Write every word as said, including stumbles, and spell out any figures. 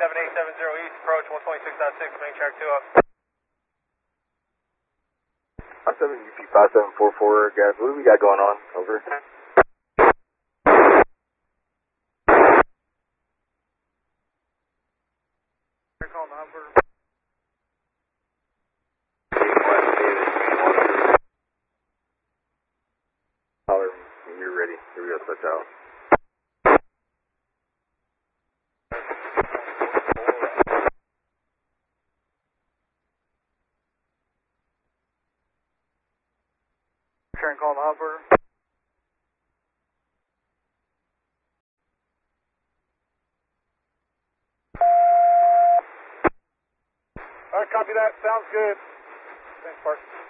seven eight seven zero East, approach one twenty-six point six, main track two up. five seven U P five seven four four, guys, what do we got going on? Over. You're calling the Humber. Holler when you're ready. Here we go, switch out. Turn call the Humber. Alright, copy that. Sounds good. Thanks, Park.